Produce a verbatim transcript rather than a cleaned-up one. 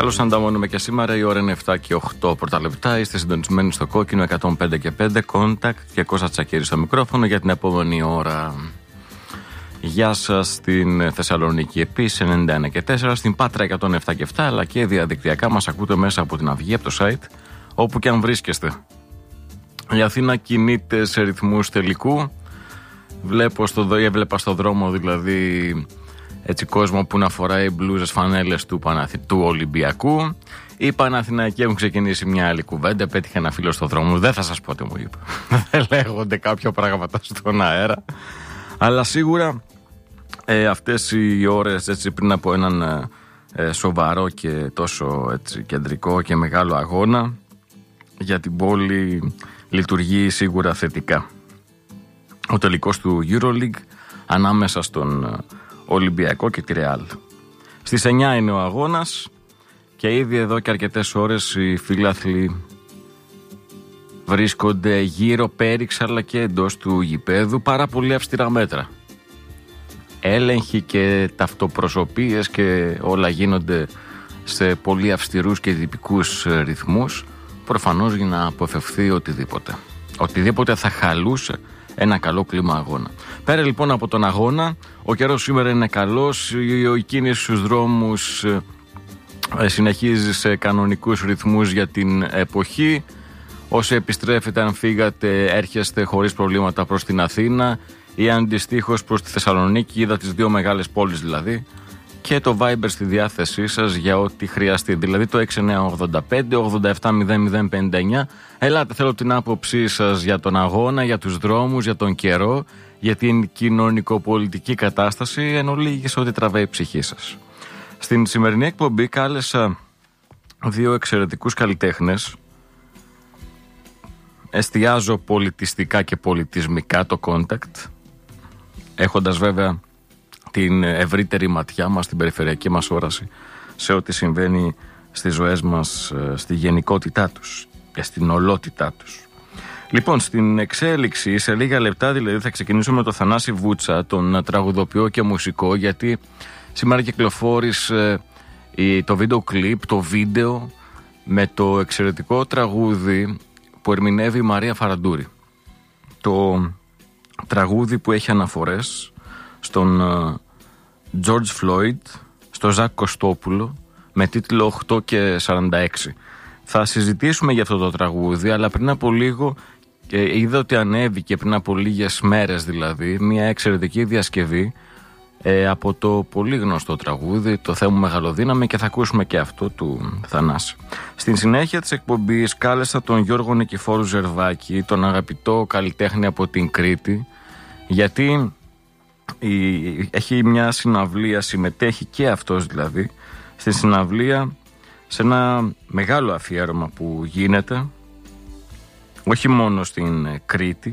Καλώς ανταμώνουμε και σήμερα. Η ώρα είναι επτά και οκτώ πρώτα λεπτά. Είστε συντονισμένοι στο κόκκινο εκατόν πέντε και πέντε. Contact και Κώστα Τσακίρη στο μικρόφωνο για την επόμενη ώρα. Γεια σας στην Θεσσαλονίκη επίσης ενενήντα ένα και τέσσερα, στην Πάτρα εκατόν επτά και επτά, αλλά και διαδικτυακά μας ακούτε μέσα από την Αυγή, από το site, όπου και αν βρίσκεστε. Η Αθήνα κινείται σε ρυθμούς τελικού. Βλέπω στο, έβλεπα στο δρόμο δηλαδή έτσι κόσμο που να φοράει μπλούζες φανέλες του, Παναθη, του Ολυμπιακού. Οι Παναθηναϊκοί έχουν ξεκινήσει μια άλλη κουβέντα. Πέτυχε ένα φίλο στο δρόμο. Δεν θα σας πω τι μου είπε. Δεν λέγονται κάποια πράγματα στον αέρα. Αλλά σίγουρα ε, αυτές οι ώρες έτσι, πριν από έναν ε, σοβαρό και τόσο έτσι, κεντρικό και μεγάλο αγώνα για την πόλη λειτουργεί σίγουρα θετικά. Ο τελικός του EuroLeague ανάμεσα στον Ολυμπιακό και τη Ρεάλ. Στις εννιά είναι ο αγώνας και ήδη εδώ και αρκετές ώρες οι φιλάθλοι βρίσκονται γύρω πέριξ αλλά και εντός του γηπέδου. Πάρα πολύ αυστηρά μέτρα. Έλεγχοι και ταυτοπροσωπίες και όλα γίνονται σε πολύ αυστηρούς και τυπικούς ρυθμούς, προφανώς για να αποφευθεί οτιδήποτε. Οτιδήποτε θα χαλούσε ένα καλό κλίμα αγώνα. Πέρα λοιπόν από τον αγώνα, ο καιρός σήμερα είναι καλός, η κίνηση στους δρόμους συνεχίζει σε κανονικούς ρυθμούς για την εποχή. Όσοι επιστρέφετε, αν φύγατε, έρχεστε χωρίς προβλήματα προς την Αθήνα ή αντιστοίχως προς τη Θεσσαλονίκη, είδα τις δύο μεγάλες πόλεις δηλαδή, και το Viber στη διάθεσή σας για ό,τι χρειαστεί. Δηλαδή το έξι εννιά ογδόντα πέντε ογδόντα επτά μηδέν μηδέν πενήντα εννιά. Ελάτε, θέλω την άποψή σας για τον αγώνα, για τους δρόμους, για τον καιρό, για την κοινωνικοπολιτική κατάσταση, εν ολίγης ό,τι τραβάει η ψυχή σας. Στην σημερινή εκπομπή κάλεσα δύο εξαιρετικούς καλλιτέχνες. Εστιάζω πολιτιστικά και πολιτισμικά το contact, έχοντας βέβαια την ευρύτερη ματιά μας, την περιφερειακή μας όραση σε ό,τι συμβαίνει στις ζωές μας, στη γενικότητά τους και στην ολότητά τους. Λοιπόν, στην εξέλιξη σε λίγα λεπτά δηλαδή θα ξεκινήσουμε με το Θανάση Βούτσα, τον τραγουδοποιό και μουσικό, γιατί σήμερα κυκλοφόρησε το βίντεο κλιπ, το βίντεο με το εξαιρετικό τραγούδι που ερμηνεύει η Μαρία Φαραντούρη. Το τραγούδι που έχει αναφορές στον George Floyd, στο Ζακ Κωστόπουλο, με τίτλο οκτώ και σαράντα έξι. Θα συζητήσουμε για αυτό το τραγούδι, αλλά πριν από λίγο ε, είδα ότι ανέβηκε πριν από λίγες μέρες δηλαδή μια εξαιρετική διασκευή ε, από το πολύ γνωστό τραγούδι «Το Θεέ μου Μεγαλοδύναμη», και θα ακούσουμε και αυτό του Θανάση. Στην συνέχεια της εκπομπής κάλεσα τον Γιώργο Νικηφόρου Ζερβάκη, τον αγαπητό καλλιτέχνη από την Κρήτη, γιατί έχει μια συναυλία, συμμετέχει και αυτός δηλαδή στη συναυλία, σε ένα μεγάλο αφιέρωμα που γίνεται όχι μόνο στην Κρήτη